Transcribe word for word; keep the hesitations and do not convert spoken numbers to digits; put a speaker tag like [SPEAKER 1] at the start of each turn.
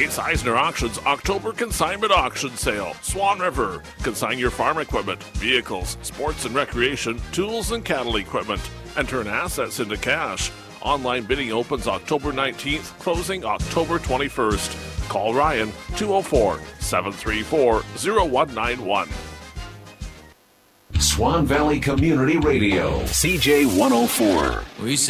[SPEAKER 1] Case Eisner Auctions October Consignment Auction Sale. Swan River. Consign your farm equipment, vehicles, sports and recreation, tools and cattle equipment, and turn assets into cash. Online bidding opens October nineteenth, closing October twenty-first. Call Ryan two oh four, seven three four, oh one nine one.
[SPEAKER 2] Swan Valley Community Radio, C J one oh four.
[SPEAKER 3] We